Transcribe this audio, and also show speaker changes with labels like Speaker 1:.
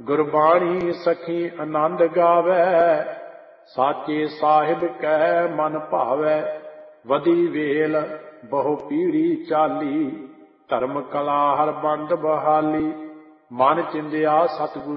Speaker 1: ਗੁਰਬਾਣੀ ਸਖੀ ਆਨੰਦ ਗਾਵੈ, ਸਾਚੇ ਸਾਹਿਬ ਕੈ ਮਨ ਭਾਵੈ। ਵਧੀ ਵੇਲ ਬਹੁ ਪੀੜੀ ਚਾਲੀ, ਧਰਮ ਕਲਾ ਹਰ ਬੰਦ ਬਹਾਲੀ। ਮਨ ਚਿੰਦਿਆ ਸਤਿਗੁਰੂ